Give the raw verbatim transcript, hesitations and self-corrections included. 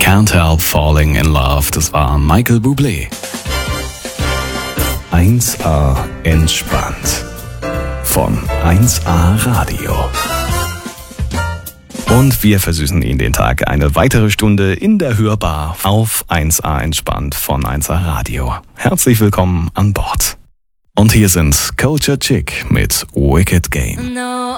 Can't Help Falling in Love, das war Michael Bublé. eins A entspannt von eins A Radio. Und wir versüßen Ihnen den Tag eine weitere Stunde in der Hörbar auf eins A entspannt von eins A Radio. Herzlich willkommen an Bord. Und hier sind Culture Chick mit Wicked Game. No,